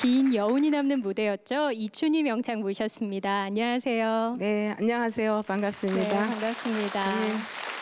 긴 여운이 남는 무대였죠. 이춘희 명창 모셨습니다. 안녕하세요. 네, 안녕하세요. 반갑습니다. 네, 반갑습니다. 네.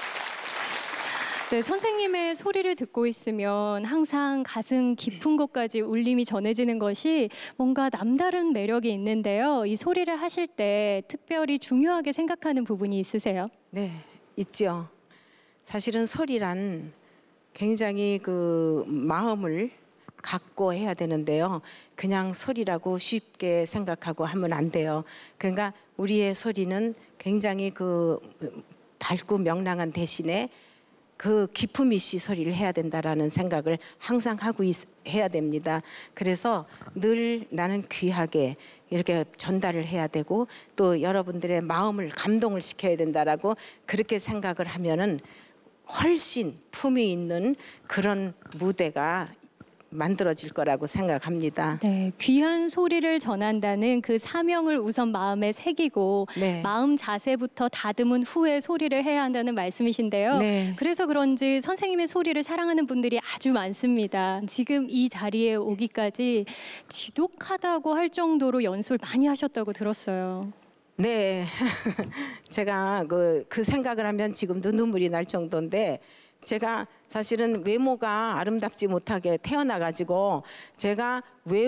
네, 선생님의 소리를 듣고 있으면 항상 가슴 깊은 곳까지 울림이 전해지는 것이 뭔가 남다른 매력이 있는데요. 이 소리를 하실 때 특별히 중요하게 생각하는 부분이 있으세요? 네, 있죠. 사실은 소리란 굉장히 그 마음을 갖고 해야 되는데요. 그냥 소리라고 쉽게 생각하고 하면 안 돼요. 그러니까 우리의 소리는 굉장히 그 밝고 명랑한 대신에 그 기품 있이 소리를 해야 된다라는 생각을 항상 하고 해야 됩니다. 그래서 늘 나는 귀하게 이렇게 전달을 해야 되고 또 여러분들의 마음을 감동을 시켜야 된다라고 그렇게 생각을 하면은 훨씬 품위 있는 그런 무대가 만들어질 거라고 생각합니다. 네, 귀한 소리를 전한다는 그 사명을 우선 마음에 새기고 네. 마음 자세부터 다듬은 후에 소리를 해야 한다는 말씀이신데요. 네. 그래서 그런지 선생님의 소리를 사랑하는 분들이 아주 많습니다. 지금 이 자리에 오기까지 지독하다고 할 정도로 연습을 많이 하셨다고 들었어요. 네, 제가 그 생각을 하면 지금도 눈물이 날 정도인데 제가 사실은 외모가 아름답지 못하게 태어나가지고 제가